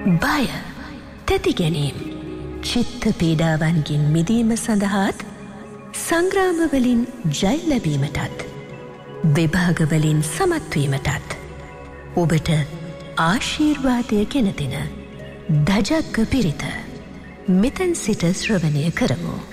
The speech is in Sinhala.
බය, තැති ගැනීම්, චිත්ත පීඩාවන්ගෙන් මිදීම සඳහාත් සංග්‍රාමවලින් ජය ලැබීමටත් විභාගවලින් සමත්වීමටත් ඔබට ආශීර්වාදය ගෙනදෙන දජග්ග පිරිත මෙතැන් සිට ශ්‍රවණය කරමු.